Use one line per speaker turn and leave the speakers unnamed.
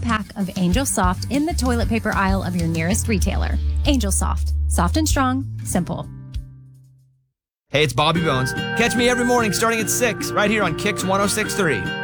pack of Angel Soft in the toilet paper aisle of your nearest retailer. Angel Soft. Soft and strong. Simple.
Hey, it's Bobby Bones. Catch me every morning starting at 6 right here on Kicks 106.3.